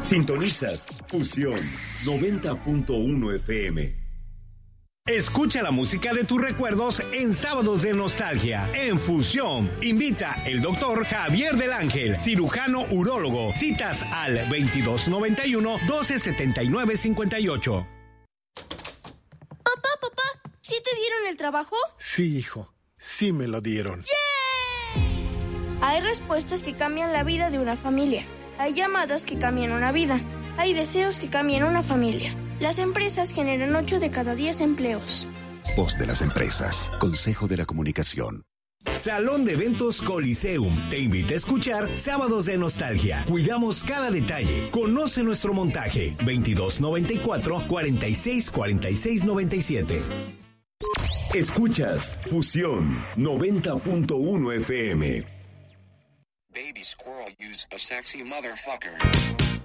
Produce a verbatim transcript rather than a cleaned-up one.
Sintonizas Fusión noventa punto uno F M. Escucha la música de tus recuerdos en Sábados de Nostalgia. En Fusión, invita el doctor Javier del Ángel, cirujano urólogo. Citas al veintidós noventa y uno, doce setenta y nueve cincuenta y ocho. Papá, papá, ¿sí te dieron el trabajo? Sí, hijo, sí me lo dieron. ¡Yay! Hay respuestas que cambian la vida de una familia. Hay llamadas que cambian una vida. Hay deseos que cambian una familia. Las empresas generan ocho de cada diez empleos. Voz de las empresas. Consejo de la Comunicación. Salón de Eventos Coliseum te invita a escuchar Sábados de Nostalgia. Cuidamos cada detalle. Conoce nuestro montaje. veintidós noventa y cuatro, cuarenta y seis, cuarenta y seis noventa y siete. Escuchas Fusión noventa punto uno F M. Baby squirrel use a sexy motherfucker.